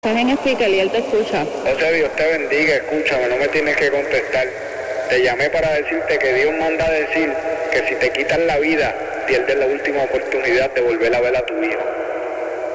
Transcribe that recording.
Estás en speaker y él te escucha. José, Dios te bendiga, escúchame, no me tienes que contestar. Te llamé para decirte que Dios manda a decir que si te quitan la vida, pierdes la última oportunidad de volver a ver a tu hijo.